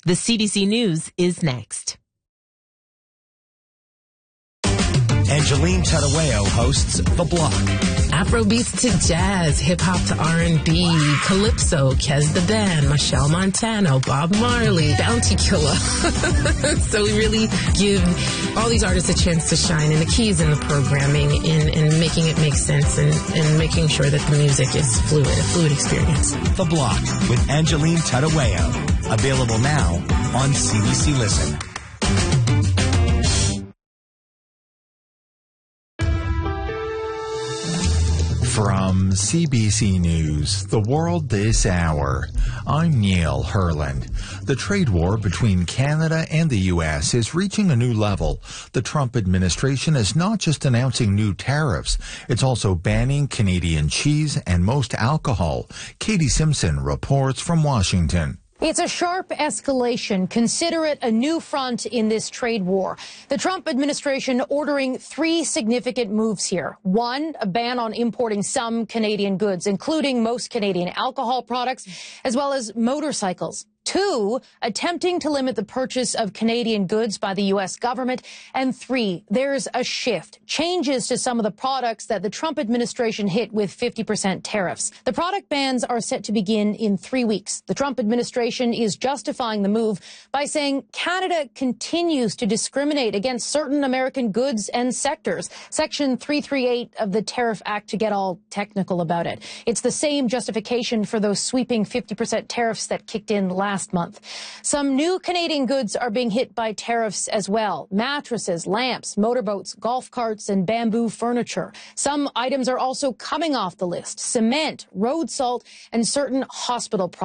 The CDC News is next. Angeline Tadaweo hosts The Block. Afrobeats to jazz, hip-hop to R&B, calypso, Kez the Band, Michelle Montano, Bob Marley, Bounty Killer. So we really give all these artists a chance to shine, and the key is in the programming and making it make sense and making sure that the music is fluid, a fluid experience. The Block with Angeline Tadaweo. Available now on CBC Listen. From CBC News, The World This Hour, I'm Neil Herland. The trade war between Canada and the U.S. is reaching a new level. The Trump administration is not just announcing new tariffs, it's also banning Canadian cheese and most alcohol. Katie Simpson reports from Washington. It's a sharp escalation. Consider it a new front in this trade war. The Trump administration ordering 3 significant moves here. 1, a ban on importing some Canadian goods, including most Canadian alcohol products, as well as motorcycles. 2, attempting to limit the purchase of Canadian goods by the U.S. government. And 3, there's a shift, changes to some of the products that the Trump administration hit with 50% tariffs. The product bans are set to begin in 3 weeks. The Trump administration is justifying the move by saying Canada continues to discriminate against certain American goods and sectors. Section 338 of the Tariff Act, to get all technical about it. It's the same justification for those sweeping 50% tariffs that kicked in last month. Some new Canadian goods are being hit by tariffs as well. Mattresses, lamps, motorboats, golf carts, and bamboo furniture. Some items are also coming off the list. Cement, road salt, and certain hospital products.